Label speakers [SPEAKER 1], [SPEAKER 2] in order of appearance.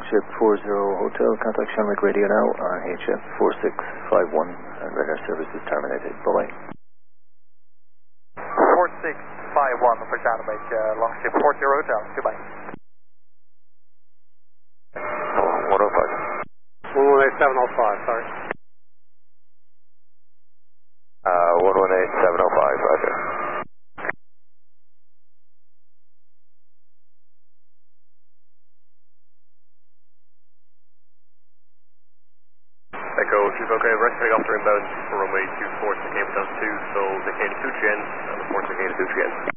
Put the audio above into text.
[SPEAKER 1] Longship 40 Hotel, contact Shamrock Radio now on HF 4651, and radar service is terminated. Bye-bye.
[SPEAKER 2] 4651 for Shamrock, Longship 40 Hotel, goodbye.
[SPEAKER 3] 105.
[SPEAKER 4] 118705, sorry.
[SPEAKER 3] 118705, roger.
[SPEAKER 5] Echo, Chief, okay, resting off the inbound for runway 24 to Cape Town 2, so decaying 2 GN, and report decaying 2 GN.